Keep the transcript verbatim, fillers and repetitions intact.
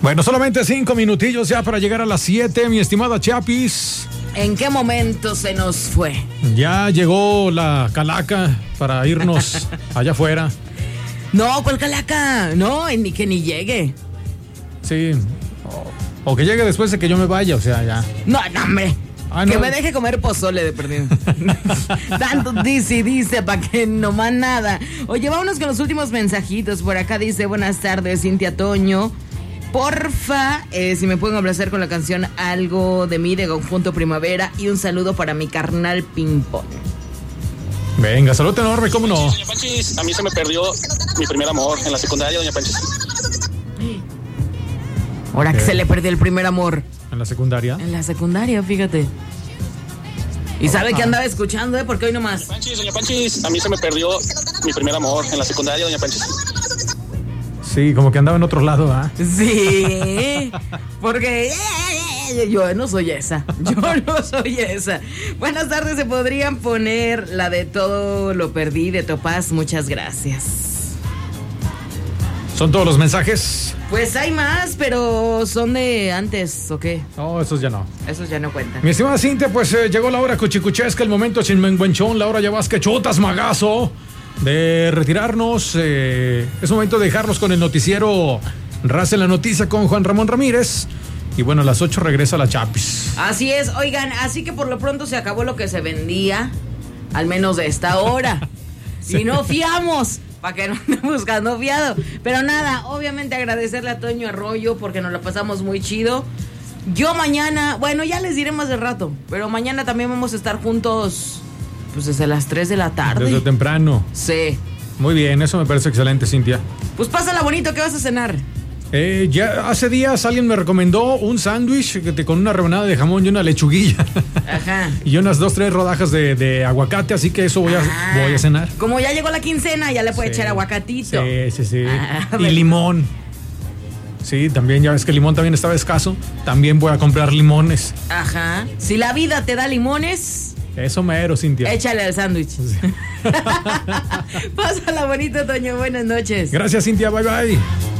Bueno, solamente cinco minutillos ya para llegar a las siete, mi estimada Chapis. ¿En qué momento se nos fue? Ya llegó la calaca para irnos allá afuera. No, ¿cuál calaca? No, ni que ni llegue. Sí. O, o que llegue después de que yo me vaya, o sea, ya. No, no, hombre. Ah, no. Que me deje comer pozole de perdido. Tanto dice y dice para que no más nada. Oye, vámonos con los últimos mensajitos. Por acá dice, buenas tardes, Cintia Toño. Porfa, eh, si me pueden complacer con la canción Algo de mí de Conjunto Primavera. Y un saludo para mi carnal Ping Pong. Venga, salud enorme, ¿cómo no? Doña Panchis, a mí se me perdió mi primer amor en la secundaria, doña Panchis. Ahora que se le perdió el primer amor. ¿En la secundaria? En la secundaria, fíjate. Y sabe ah. que andaba escuchando, ¿eh? Porque hoy nomás. Doña Panchis, doña Panchis, a mí se me perdió mi primer amor en la secundaria, doña Panchis. Sí, como que andaba en otro lado, ¿ah? ¿eh? Sí, porque yo no soy esa, yo no soy esa. Buenas tardes, ¿se podrían poner la de Todo lo perdí de Topaz? Muchas gracias. ¿Son todos los mensajes? Pues hay más, pero son de antes, ¿o qué? No, esos ya no. Esos ya no cuentan. Mi estimada Cintia, pues eh, llegó la hora cuchicuchesca, el momento chinmenguenchón, la hora ya vas que chutas, magazo, de retirarnos. Eh, es momento de dejarnos con el noticiero Raza en la Noticia con Juan Ramón Ramírez. Y bueno, a las ocho regresa la Chapis. Así es, oigan, así que por lo pronto se acabó lo que se vendía, al menos de esta hora. Sí. Y no fiamos. Para que no ande buscando fiado. Pero nada, obviamente agradecerle a Toño Arroyo porque nos la pasamos muy chido. Yo mañana, bueno, ya les diré más de rato, pero mañana también vamos a estar juntos, pues desde las tres de la tarde. Desde temprano. Sí. Muy bien, eso me parece excelente, Cintia. Pues pásala bonito, ¿qué vas a cenar? Eh, ya hace días alguien me recomendó un sándwich con una rebanada de jamón y una lechuguilla. Ajá. Y unas dos, tres rodajas de, de aguacate, así que eso voy a, ah, voy a cenar. Como ya llegó la quincena, ya le puede sí. echar aguacatito. Sí, sí, sí. Ah, y limón. Sí, también, ya ves que el limón también estaba escaso. También voy a comprar limones. Ajá. Si la vida te da limones... Eso mero, Cintia. Échale al sándwich. Sí. Pásala bonito, Toño. Buenas noches. Gracias, Cintia. Bye, bye.